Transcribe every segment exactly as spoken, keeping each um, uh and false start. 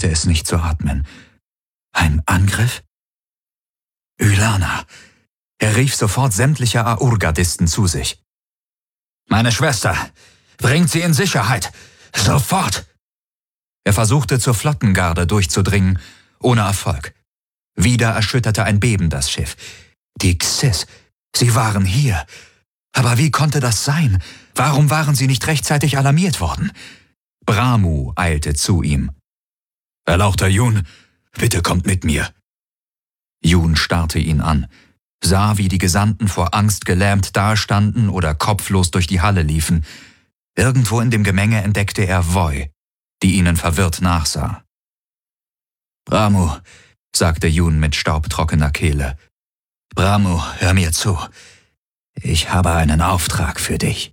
wagte es nicht zu atmen. Ein Angriff? Ylana! Er rief sofort sämtliche Aur-Gardisten zu sich. »Meine Schwester! Bringt sie in Sicherheit! Sofort!« Er versuchte zur Flottengarde durchzudringen, ohne Erfolg. Wieder erschütterte ein Beben das Schiff. Die Xys, sie waren hier. Aber wie konnte das sein? Warum waren sie nicht rechtzeitig alarmiert worden? Bramu eilte zu ihm. »Erlauchter Jun, bitte kommt mit mir.« Jun starrte ihn an, sah, wie die Gesandten vor Angst gelähmt dastanden oder kopflos durch die Halle liefen. Irgendwo in dem Gemenge entdeckte er Voi, die ihnen verwirrt nachsah. »Bramu«, sagte Jun mit staubtrockener Kehle. »Bramu, hör mir zu. Ich habe einen Auftrag für dich.«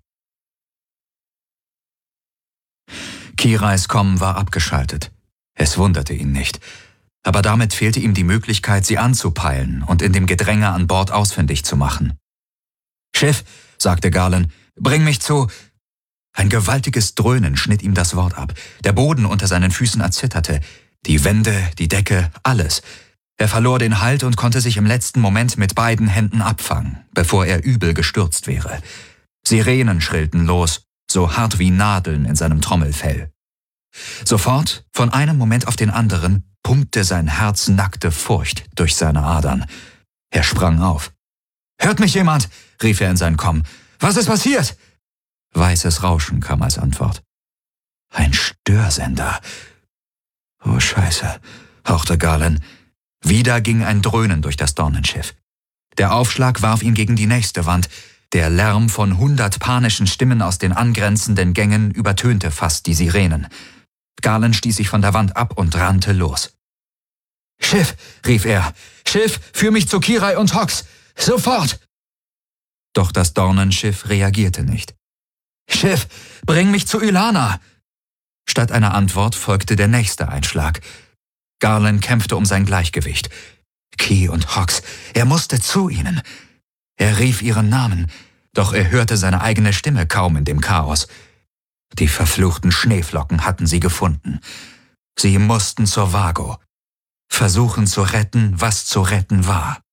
Kirais Kommen war abgeschaltet. Es wunderte ihn nicht. Aber damit fehlte ihm die Möglichkeit, sie anzupeilen und in dem Gedränge an Bord ausfindig zu machen. »Schiff«, sagte Garland, »bring mich zu...« Ein gewaltiges Dröhnen schnitt ihm das Wort ab. Der Boden unter seinen Füßen erzitterte. Die Wände, die Decke, alles. Er verlor den Halt und konnte sich im letzten Moment mit beiden Händen abfangen, bevor er übel gestürzt wäre. Sirenen schrillten los, so hart wie Nadeln in seinem Trommelfell. Sofort, von einem Moment auf den anderen, pumpte sein Herz nackte Furcht durch seine Adern. Er sprang auf. »Hört mich jemand?« rief er in sein Kommen. »Was ist passiert?« Weißes Rauschen kam als Antwort. »Ein Störsender.« »Oh Scheiße«, hauchte Garland. Wieder ging ein Dröhnen durch das Dornenschiff. Der Aufschlag warf ihn gegen die nächste Wand. Der Lärm von hundert panischen Stimmen aus den angrenzenden Gängen übertönte fast die Sirenen. Garland stieß sich von der Wand ab und rannte los. »Schiff«, rief er, »Schiff, führ mich zu Kirai und Hox! Sofort!« Doch das Dornenschiff reagierte nicht. »Schiff, bring mich zu Ylana!« Statt einer Antwort folgte der nächste Einschlag. Garland kämpfte um sein Gleichgewicht. Ki und Hox, er musste zu ihnen. Er rief ihren Namen, doch er hörte seine eigene Stimme kaum in dem Chaos. Die verfluchten Schneeflocken hatten sie gefunden. Sie mussten zur Vago. Versuchen zu retten, was zu retten war.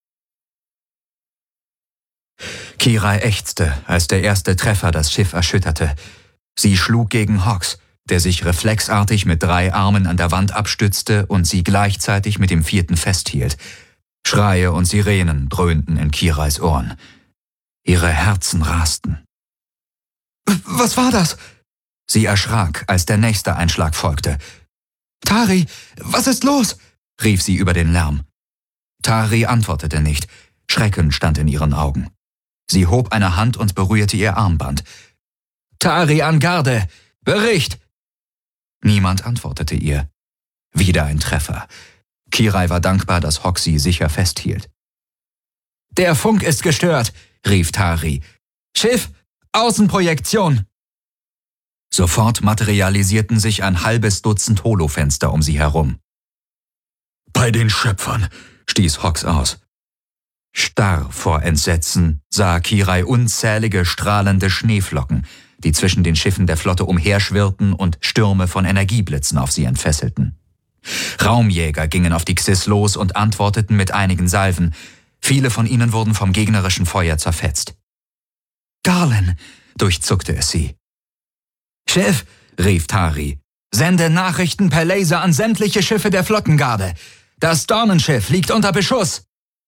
Kirai ächzte, als der erste Treffer das Schiff erschütterte. Sie schlug gegen Hox, der sich reflexartig mit drei Armen an der Wand abstützte und sie gleichzeitig mit dem vierten festhielt. Schreie und Sirenen dröhnten in Kirais Ohren. Ihre Herzen rasten. »Was war das?« Sie erschrak, als der nächste Einschlag folgte. »Tari, was ist los?« rief sie über den Lärm. Tari antwortete nicht. Schrecken stand in ihren Augen. Sie hob eine Hand und berührte ihr Armband. »Tari an Garde! Bericht!« Niemand antwortete ihr. Wieder ein Treffer. Kirai war dankbar, dass Hox sie sicher festhielt. »Der Funk ist gestört«, rief Tari. »Schiff, Außenprojektion!« Sofort materialisierten sich ein halbes Dutzend Holofenster um sie herum. »Bei den Schöpfern«, stieß Hox aus. Starr vor Entsetzen sah Kirai unzählige strahlende Schneeflocken, die zwischen den Schiffen der Flotte umherschwirrten und Stürme von Energieblitzen auf sie entfesselten. Raumjäger gingen auf die Xys los und antworteten mit einigen Salven. Viele von ihnen wurden vom gegnerischen Feuer zerfetzt. »Garland«, durchzuckte es sie. »Schiff«, rief Tari, »sende Nachrichten per Laser an sämtliche Schiffe der Flottengarde. Das Dornenschiff liegt unter Beschuss.«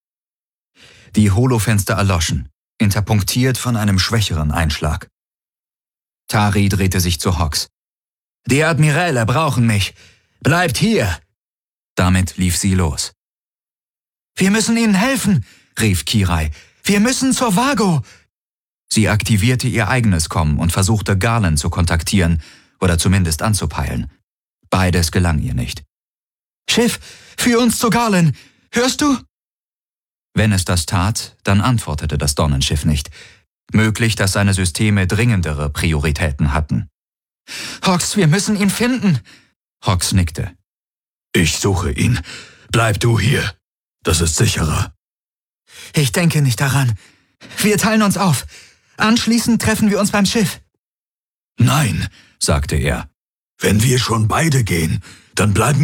Die Holofenster erloschen, interpunktiert von einem schwächeren Einschlag. Tari drehte sich zu Hox. »Die Admiräle brauchen mich. Bleibt hier!« Damit lief sie los. »Wir müssen ihnen helfen«, rief Kirai. »Wir müssen zur Vago!« Sie aktivierte ihr eigenes Kommen und versuchte Garland zu kontaktieren oder zumindest anzupeilen. Beides gelang ihr nicht. »Schiff, führ uns zu Garland! Hörst du?« Wenn es das tat, dann antwortete das Dornenschiff nicht. Möglich, dass seine Systeme dringendere Prioritäten hatten. »Hox, wir müssen ihn finden!« Hox nickte. »Ich suche ihn. Bleib du hier. Das ist sicherer.« »Ich denke nicht daran. Wir teilen uns auf. Anschließend treffen wir uns beim Schiff.« »Nein«, sagte er. »Wenn wir schon beide gehen, dann bleiben